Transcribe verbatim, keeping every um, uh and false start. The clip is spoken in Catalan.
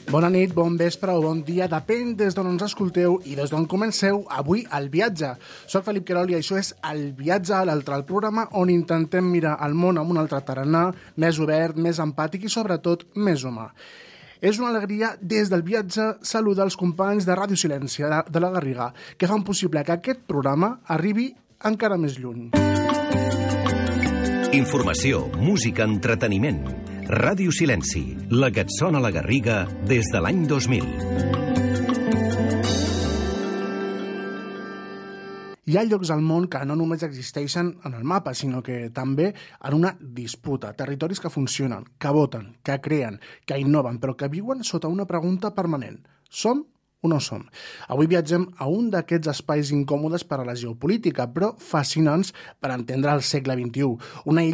Bona nit, bon vespre o bon dia, depèn des d'on ens escolteu i des d'on comenceu avui el viatge. Soc Felip Querol i això és El viatge a l'altre, el programa on intentem mirar el món amb un altre tarannà, més obert, més empàtic i sobretot més humà. És una alegria des del viatge saludar els companys de Ràdio Silenci de, de la Garriga que fan possible que aquest programa arribi encara més lluny. Informació, música, entreteniment. Ràdio Silenci, la que et sona a la Garriga des de l'any dos mil. Hi ha llocs al món que no només existeixen en el mapa, sinó que també en una disputa. Territoris que funcionen, que voten, que creen, que innoven, però que viuen sota una pregunta permanent. Som o no som? Avui viatgem a un d'aquests espais incòmodes per a la geopolítica, però fascinants per entendre el segle vint-i-u. Una